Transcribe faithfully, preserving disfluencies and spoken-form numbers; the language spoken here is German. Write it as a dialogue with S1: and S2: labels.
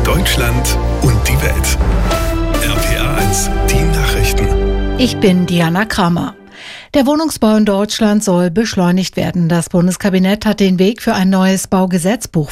S1: Deutschland und die Welt. R P R eins, die Nachrichten.
S2: Ich bin Diana Kramer. Der Wohnungsbau in Deutschland soll beschleunigt werden. Das Bundeskabinett hat den Weg für ein neues Baugesetzbuch